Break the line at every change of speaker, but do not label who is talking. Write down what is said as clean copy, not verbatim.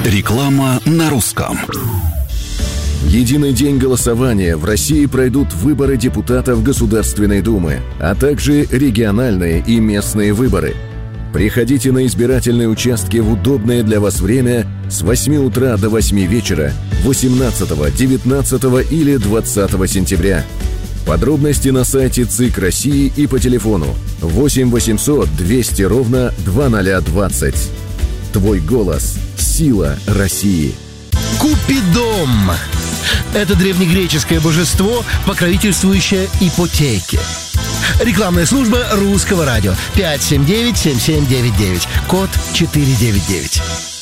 Реклама на русском.
В единый день голосования в России пройдут выборы депутатов Государственной Думы, а также региональные и местные выборы. Приходите на избирательные участки в удобное для вас время с 8 утра до 8 вечера 18, 19 или 20 сентября. Подробности на сайте ЦИК России и по телефону 8 800 200 ровно 2020. Твой голос – сила России.
Купидом – это древнегреческое божество, покровительствующее ипотеке. Рекламная служба Русского радио. 579-7799. Код 499.